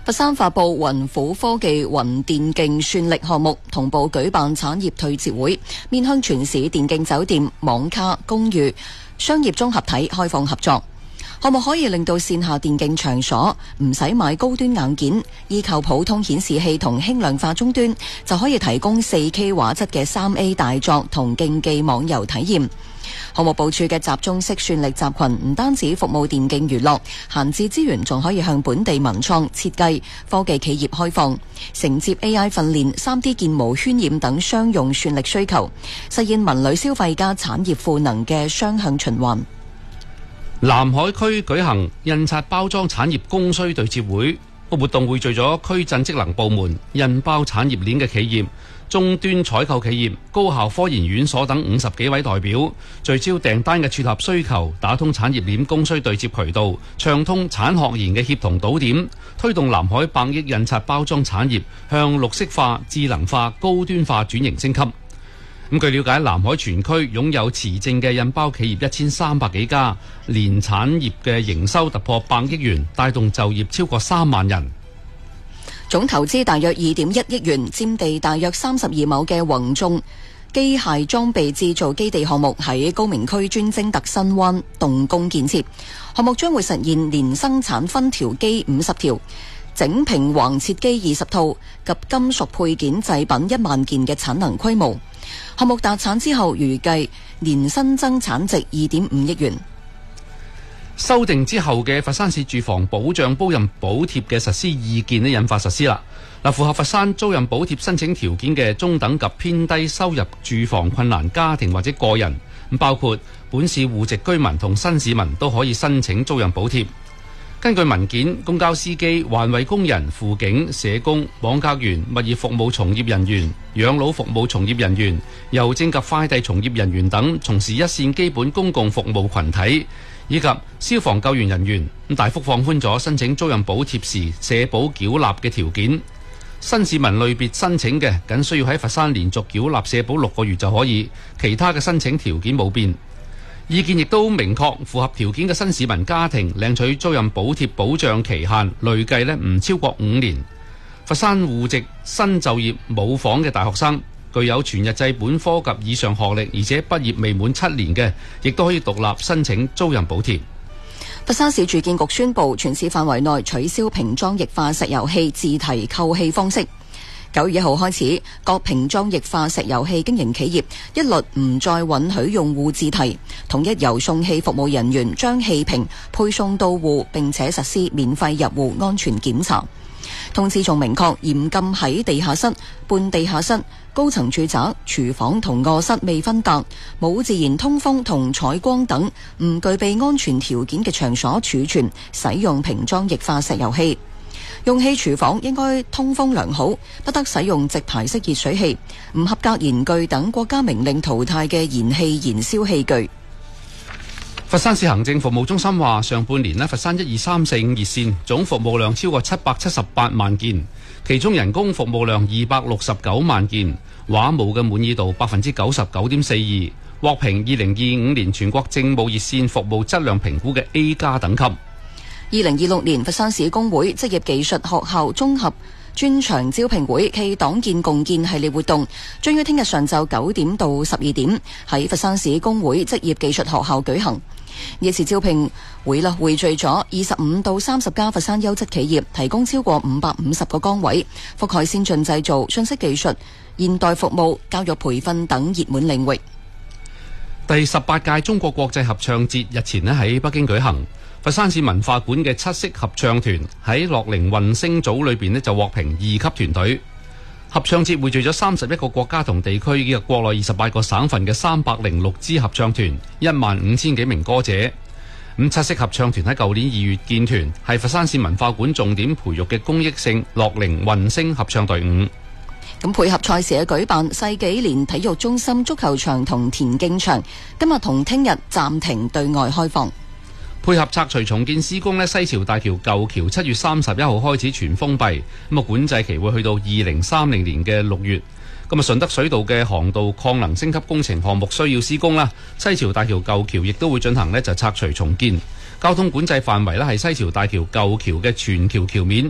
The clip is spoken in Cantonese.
佛山發布雲虎科技雲電競算力項目，同步舉辦產業對接會，面向全市電競酒店、網咖、公寓、商業綜合體開放合作。項目可以令到線下電競場所唔使買高端硬件，依靠普通顯示器同輕量化終端，就可以提供 4K 畫質嘅 3A 大作同競技網遊體驗。項目部署嘅集中式算力集群唔單止服務電競娛樂，閒置資源仲可以向本地文創、設計、科技企業開放，承接 AI 訓練、3D 建模渲染等商用算力需求，實現文旅消費加產業賦能嘅雙向循環。 南海區舉行印刷包裝產業供需對接會，個活動匯聚咗區鎮職能部門、印包產業鏈嘅企業、終端採購企業、高校科研院所等50幾位代表，聚焦訂單嘅撮合需求，打通產業鏈供需對接渠道，暢通產學研嘅協同島點，推動南海百億印刷包裝產業向綠色化、智能化、高端化轉型升級。據了解，南海全區擁有持證嘅印包企業1300幾家，年產業嘅營收突破100億元，帶動就業超過3萬人。 總投資大約2.1億元，佔地大約32畝嘅宏眾機械裝備製造基地項目喺高明區專精特新灣動工建設。項目將會實現年生產分條機50條、整平橫切機20套及金屬配件製品1萬件嘅產能規模。項目達產之後，預計年新增產值2.5億元。 修訂之後嘅佛山市住房保障租賃補貼嘅實施意見引發實施啦。符合佛山租賃補貼申請條件嘅中等及偏低收入住房困難家庭或者個人，包括本市戶籍居民同新市民都可以申請租賃補貼。根據文件，公交司機、環衛工人、輔警、社工、網格員、物業服務從業人員、養老服務從業人員、郵政及快遞從業人員等從事一線基本公共服務群體，以及消防救援人員，大幅放寬咗申請租賃補貼時社保繳納嘅條件。新市民類別申請嘅，僅需要喺佛山連續繳納社保6個月就可以，其他嘅申請條件冇變。意見亦都明確，符合條件嘅新市民家庭領取租賃補貼保障期限累計唔超過5年。佛山戶籍新就業冇房嘅大學生，具有全日制本科及以上學歷，而且畢業未滿7年嘅，亦都可以獨立申請租賃補貼。 佛山市住建局宣布，全市範圍內取消瓶裝液化石油氣自提扣氣方式。9月1號開始，各瓶裝液化石油氣經營企業一律唔再允許用戶自提，統一由送氣服務人員將氣瓶配送到戶，並且實施免費入戶安全檢查。通知仲明確嚴禁喺地下室、半地下室、高層住宅、廚房同臥室未分隔、冇自然通風同採光等唔具備安全條件嘅場所儲存、使用瓶裝液化石油氣。用氣廚房應該通風良好，不得使用直排式熱水器、唔合格燃具等國家明令淘汰嘅燃氣燃燒器具。 佛山市行政服務中心話，上半年佛山12345熱線總服務量超過778萬件，其中人工服務量269萬件，話務嘅滿意度99.42%，獲評2025年全國政務熱線服務質量評估嘅 A+ 等級。 2026年佛山市工會職業技術學校綜合專場招聘會暨黨建共建系列活動將於聽日上晝9點到12點喺佛山市工會職業技術學校舉行。呢次招聘會匯聚咗25到30家佛山優質企業，提供超過550個崗位，覆蓋先進製造、信息技術、現代服務、教育培訓等熱門領域。 第18屆中國國際合唱節日前喺北京舉行。佛山市文化館嘅七色合唱團喺樂齡混聲組裏邊就獲評2級團隊。合唱節匯聚咗31個國家同地區以及國內28個省份嘅306支合唱團，15000幾名歌者。七色合唱團喺舊年2月建團，係佛山市文化館重點培育嘅公益性樂齡混聲合唱隊伍。 配合賽事嘅舉辦，世紀蓮體育中心足球場同田徑場今日同聽日暫停對外開放。 配合拆除重建施工，西潮大橋舊橋7月31號開始全封閉，管制期會去到2030年嘅6月。順德水道嘅航道擴能升級工程項目需要施工啦，西潮大橋舊橋亦都會進行就拆除重建。交通管制範圍係西潮大橋舊橋嘅全橋橋面。